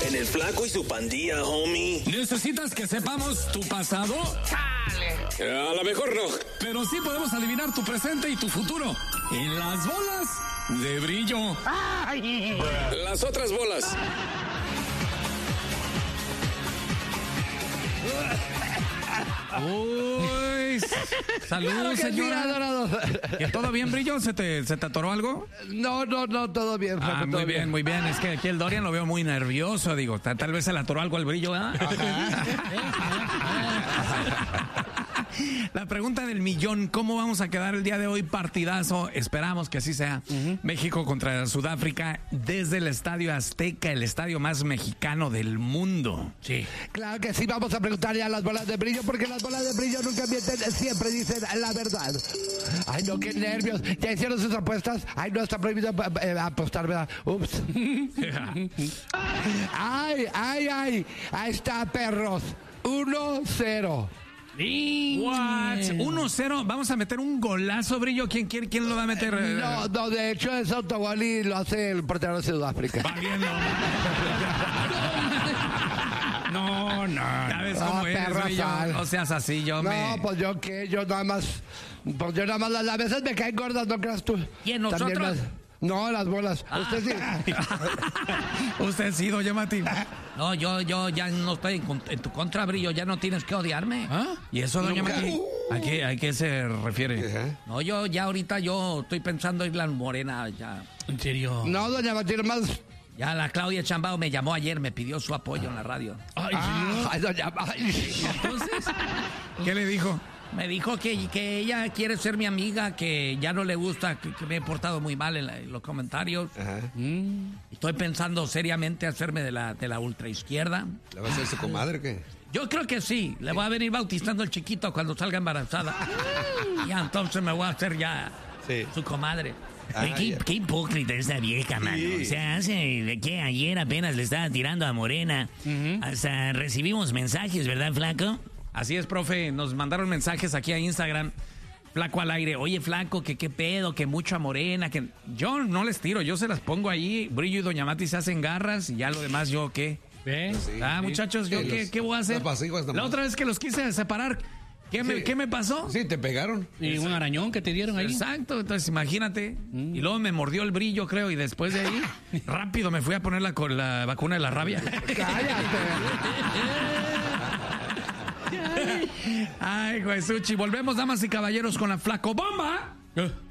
En el Flaco y su pandilla, homie. ¿Necesitas que sepamos tu pasado? A lo mejor no. Pero sí podemos adivinar tu presente y tu futuro. En las bolas de brillo. Las otras bolas. Uy, saludos, señora. ¿Que todo bien, Brillo? ¿Se te atoró algo? No, todo bien. Flaco, Muy bien, muy bien. Es que aquí el Dorian lo veo muy nervioso, digo. Tal vez se le atoró algo al Brillo, ¿verdad? La pregunta del millón, ¿cómo vamos a quedar el día de hoy? Partidazo, esperamos que así sea. México contra Sudáfrica desde el Estadio Azteca, el estadio más mexicano del mundo. Sí. Claro que sí, vamos a preguntarle a las bolas de brillo, porque las bolas de brillo nunca mienten, siempre dicen la verdad. Ay, no, qué nervios. ¿Ya hicieron sus apuestas? Ay, no, está prohibido apostar, ¿verdad? Ups. Ay, ahí está, perros. 1-0. What? 1-0, vamos a meter un golazo, Brillo. ¿Quién lo va a meter? No, de hecho es autogol y lo hace el portero de Sudáfrica. Valiendo. No. ¿Sabes cómo es, Brillo? No seas así, pues yo nada más a veces me caen gordas, ¿no creas tú? ¿Y en nosotros? No, las bolas. Usted sí. Usted sí, doña Mati. No, yo ya no estoy en tu contra, Brillo. Ya no tienes que odiarme. ¿Ah? ¿Y eso, doña Mati? ¿A qué se refiere? No, yo ya ahorita estoy pensando en la Morena ya. ¿En serio? No, doña Mati, más. Ya la Claudia Chambao me llamó ayer, me pidió su apoyo en la radio. Ay, doña Mati. Entonces, ¿qué le dijo? Me dijo que ella quiere ser mi amiga, que ya no le gusta, que me he portado muy mal en los comentarios. Ajá. Estoy pensando seriamente hacerme de la ultraizquierda. ¿Le va a hacer su comadre o qué? Yo creo que sí. Le voy a venir bautizando al chiquito cuando salga embarazada. Ya entonces me voy a hacer ya su comadre. Qué hipócrita esa vieja, mano. Sí. O sea, hace que ayer apenas le estaba tirando a Morena. Hasta recibimos mensajes, ¿verdad, Flaco? Así es, profe, nos mandaron mensajes aquí a Instagram, Flaco al aire. Oye, Flaco, que qué pedo, que mucha Morena, que yo no les tiro, yo se las pongo ahí. Brillo y doña Mati se hacen garras y ya lo demás yo, ¿qué? Muchachos, yo ¿qué voy a hacer? La otra vez que los quise separar, ¿qué me pasó? Sí, te pegaron. Y un arañón que te dieron ahí. Exacto, entonces imagínate. Y luego me mordió el Brillo, creo, y después de ahí, rápido me fui a poner con la vacuna de la rabia. ¡Cállate! Ay, Jesuchi, volvemos, damas y caballeros, con la Flaco Bomba.